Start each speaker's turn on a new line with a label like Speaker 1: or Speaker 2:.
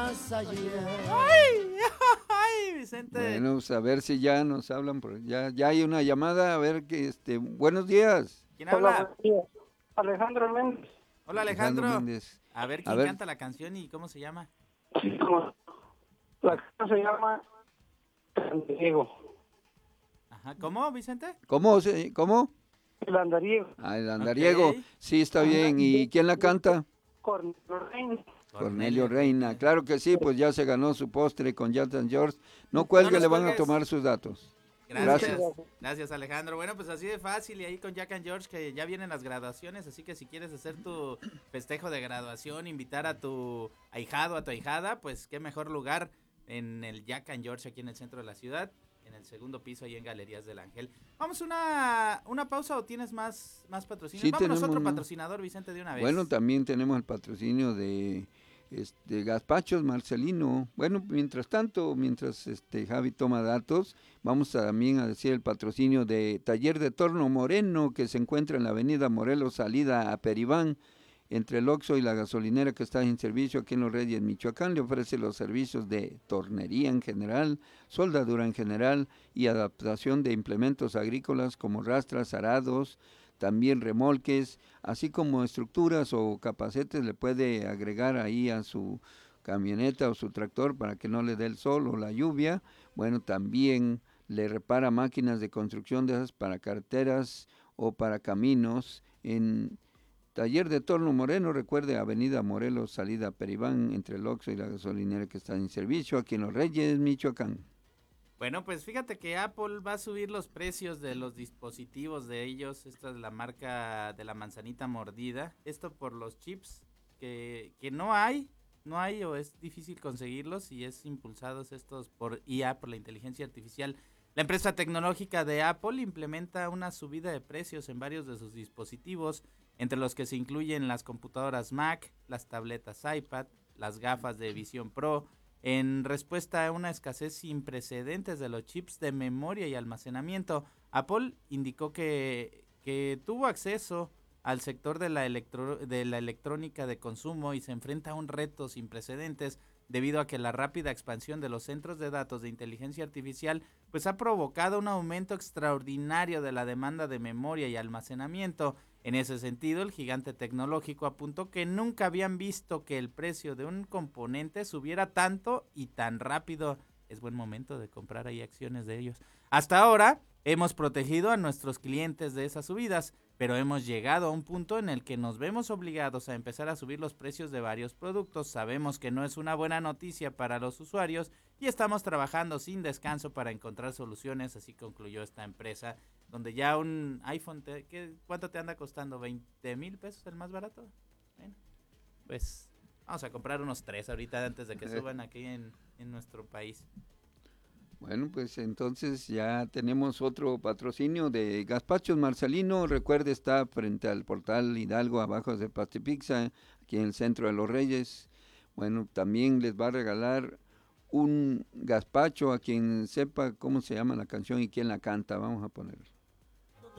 Speaker 1: más allá.
Speaker 2: ¡Ay! ¡Ay, Vicente!
Speaker 3: Bueno, pues a ver si ya nos hablan, ya hay una llamada, a ver que, buenos días,
Speaker 2: ¿Quién
Speaker 4: Hola,
Speaker 2: habla?
Speaker 4: buenos días. Alejandro Méndez.
Speaker 2: Hola,
Speaker 3: Alejandro
Speaker 2: Alejandro.
Speaker 3: Méndez.
Speaker 2: A ver
Speaker 3: A
Speaker 2: quién
Speaker 3: ver,
Speaker 2: canta la canción y cómo se llama.
Speaker 4: Sí, la casa se llama San Diego.
Speaker 2: Ajá, ¿cómo, Vicente?
Speaker 3: ¿cómo?
Speaker 4: El andariego.
Speaker 3: Ah, el andariego,
Speaker 2: Ok.
Speaker 3: sí, está
Speaker 4: Ajá.
Speaker 3: bien, ¿y quién la canta?
Speaker 4: Cornelio Reina.
Speaker 3: Cornelio Reina, claro que sí, pues ya se ganó su postre con Jonathan George, no cuelgue,
Speaker 2: nos
Speaker 3: le van a
Speaker 2: cuelgues.
Speaker 3: tomar sus datos.
Speaker 2: Gracias.
Speaker 3: Gracias.
Speaker 2: Gracias, Alejandro. Bueno, pues así de fácil y ahí con Jack and George que ya vienen las graduaciones, así que si quieres hacer tu festejo de graduación, invitar a tu ahijado, a tu ahijada, pues qué mejor lugar en el Jack and George aquí en el centro de la ciudad, en el segundo piso ahí en Galerías del Ángel. Vamos una pausa o tienes más patrocinios.
Speaker 3: Sí,
Speaker 2: Vámonos
Speaker 3: tenemos
Speaker 2: otro
Speaker 3: más.
Speaker 2: patrocinador, Vicente, de una vez.
Speaker 3: Bueno, también tenemos el patrocinio de Gazpachos Marcelino. Bueno, mientras tanto, mientras Javi toma datos, vamos también a decir el patrocinio de Taller de Torno Moreno, que se encuentra en la avenida Morelos, salida a Peribán, entre el Oxxo y la gasolinera que está en servicio aquí en Los Reyes, Michoacán. Le ofrece los servicios de tornería en general, soldadura en general y adaptación de implementos agrícolas como rastras, arados, también remolques, así como estructuras o capacetes le puede agregar ahí a su camioneta o su tractor para que no le dé el sol o la lluvia. Bueno, también le repara máquinas de construcción de esas para carreteras o para caminos en Taller de Torno Moreno, recuerde, Avenida Morelos, salida Peribán, entre el Oxxo y la gasolinera que está en servicio aquí en Los Reyes, Michoacán.
Speaker 2: Bueno, pues fíjate que Apple va a subir los precios de los dispositivos de ellos. Esta es la marca de la manzanita mordida. Esto por los chips que no hay o es difícil conseguirlos y es impulsados estos por IA, por la inteligencia artificial. La empresa tecnológica de Apple implementa una subida de precios en varios de sus dispositivos, entre los que se incluyen las computadoras Mac, las tabletas iPad, las gafas de visión Pro, en respuesta a una escasez sin precedentes de los chips de memoria y almacenamiento. Apple indicó que tuvo acceso al sector de la electrónica de consumo y se enfrenta a un reto sin precedentes debido a que la rápida expansión de los centros de datos de inteligencia artificial pues ha provocado un aumento extraordinario de la demanda de memoria y almacenamiento. En ese sentido, el gigante tecnológico apuntó que nunca habían visto que el precio de un componente subiera tanto y tan rápido. Es buen momento de comprar ahí acciones de ellos. Hasta ahora hemos protegido a nuestros clientes de esas subidas, pero hemos llegado a un punto en el que nos vemos obligados a empezar a subir los precios de varios productos. Sabemos que no es una buena noticia para los usuarios y estamos trabajando sin descanso para encontrar soluciones, así concluyó esta empresa, donde ya un iPhone, ¿cuánto te anda costando? ¿20,000 pesos el más barato? Bueno, pues vamos a comprar unos 3 ahorita antes de que suban aquí en nuestro país.
Speaker 3: Bueno, pues entonces ya tenemos otro patrocinio de Gazpachos Marcelino. Recuerde, está frente al portal Hidalgo, abajo de Pastipizza, aquí en el centro de Los Reyes. Bueno, también les va a regalar un gazpacho a quien sepa cómo se llama la canción y quién la canta. Vamos a ponerlo.